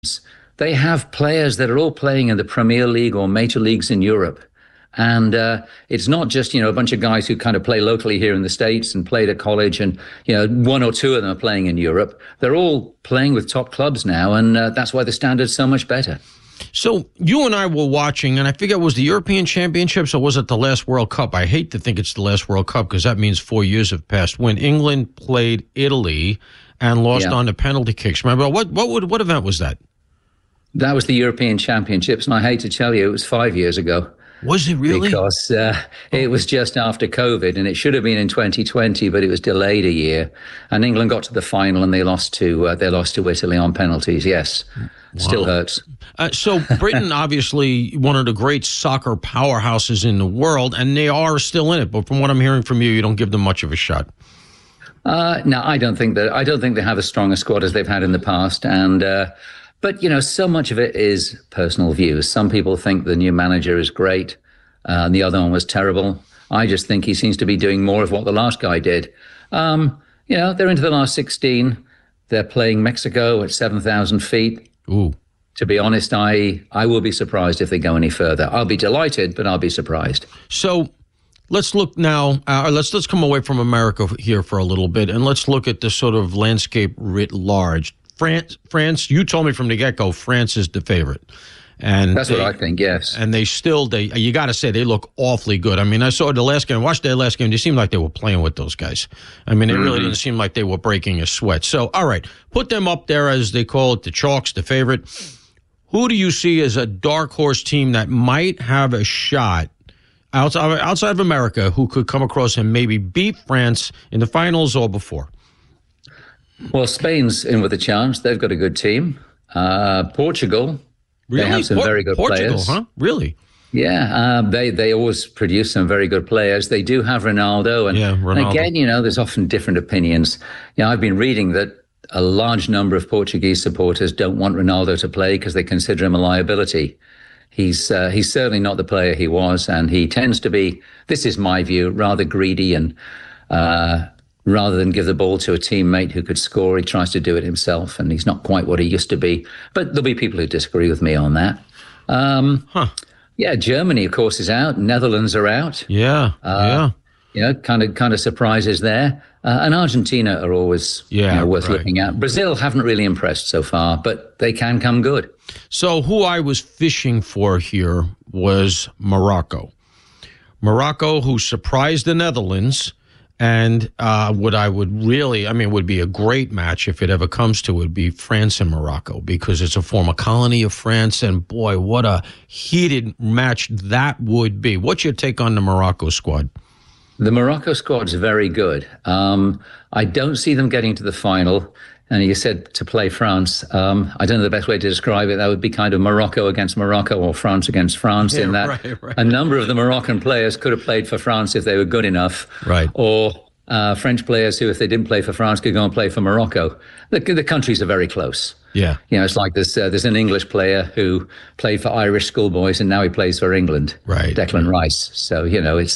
they have players that are all playing in the Premier League or major leagues in Europe. And it's not just, a bunch of guys who kind of play locally here in the States and played at college and, one or two of them are playing in Europe. They're all playing with top clubs now, and that's why the standard's so much better. So you and I were watching, and I figure it was the European Championships, or was it the last World Cup? I hate to think it's the last World Cup because that means 4 years have passed. When England played Italy and lost on the penalty kicks. Remember, what event was that? That was the European Championships, and I hate to tell you, it was 5 years ago. Was it really? Because it was just after COVID, and it should have been in 2020, but it was delayed a year. And England got to the final, and they lost to Italy on penalties. Yes, Still hurts. So Britain, obviously one of the great soccer powerhouses in the world, and they are still in it. But from what I'm hearing from you, you don't give them much of a shot. No, I don't think they have as strong a squad as they've had in the past, and. But, so much of it is personal views. Some people think the new manager is great and the other one was terrible. I just think he seems to be doing more of what the last guy did. They're into the last 16. They're playing Mexico at 7,000 feet. Ooh. To be honest, I will be surprised if they go any further. I'll be delighted, but I'll be surprised. So let's look now. Let's come away from America here for a little bit, and let's look at the sort of landscape writ large. France, you told me from the get-go, France is the favorite. And that's what I think, yes. And you got to say, they look awfully good. I mean, I saw the last game, watched their last game. They seemed like they were playing with those guys. I mean, it really didn't seem like they were breaking a sweat. So, all right, put them up there, as they call it, the chalks, the favorite. Who do you see as a dark horse team that might have a shot outside of America, who could come across and maybe beat France in the finals or before? Well, Spain's in with a chance. They've got a good team. Portugal, really? They have some very good players. Huh? Really? Yeah, they always produce some very good players. They do have Ronaldo. And Ronaldo. Again, there's often different opinions. I've been reading that a large number of Portuguese supporters don't want Ronaldo to play because they consider him a liability. He's certainly not the player he was, and he tends to be, this is my view, rather greedy and rather than give the ball to a teammate who could score, he tries to do it himself, and he's not quite what he used to be. But there'll be people who disagree with me on that. Yeah, Germany, of course, is out. Netherlands are out. Yeah. Kind of surprises there. And Argentina are always worth looking at. Brazil haven't really impressed so far, but they can come good. So who I was fishing for here was Morocco. Morocco, who surprised the Netherlands. And would be a great match if it ever comes to it, would be France and Morocco, because it's a former colony of France. And boy, what a heated match that would be. What's your take on the Morocco squad? The Morocco squad's very good. I don't see them getting to the final. And you said to play France. I don't know the best way to describe it. That would be kind of Morocco against Morocco or France against France, in that a number of the Moroccan players could have played for France if they were good enough. Right. Or French players who, if they didn't play for France, could go and play for Morocco. The countries are very close. Yeah. It's like there's an English player who played for Irish schoolboys and now he plays for England. Right. Declan Rice. So, it's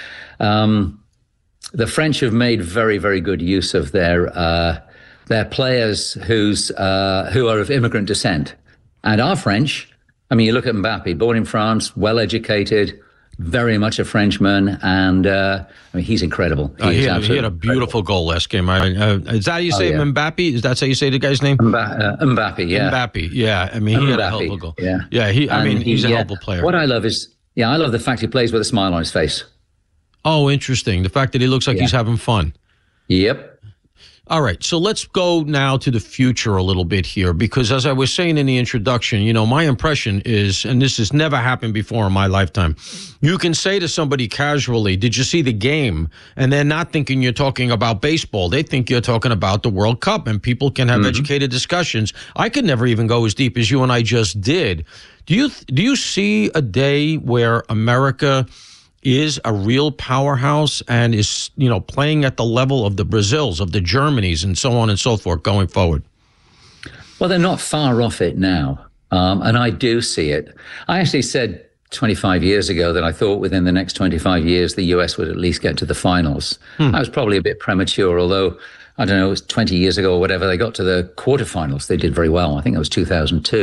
the French have made very, very good use of their players who are of immigrant descent. And our French, you look at Mbappe, born in France, well-educated, very much a Frenchman, and he's incredible. He had a beautiful goal last game. Is that how you say Mbappe? Is that how you say the guy's name? Mbappe, yeah. Mbappe, yeah. He had a hell of a goal. Yeah. He's a hell of a player. What I love is, I love the fact he plays with a smile on his face. Oh, interesting. The fact that he looks like he's having fun. Yep. All right, so let's go now to the future a little bit here, because as I was saying in the introduction, my impression is, and this has never happened before in my lifetime, you can say to somebody casually, did you see the game? And they're not thinking you're talking about baseball. They think you're talking about the World Cup, and people can have educated discussions. I could never even go as deep as you and I just did. Do you see a day where America is a real powerhouse and is, playing at the level of the Brazils, of the Germanys, and so on and so forth going forward? Well, they're not far off it now. And I do see it. I actually said 25 years ago that I thought within the next 25 years, the US would at least get to the finals. I was probably a bit premature, although I don't know, it was 20 years ago or whatever, they got to the quarterfinals. They did very well. I think it was 2002.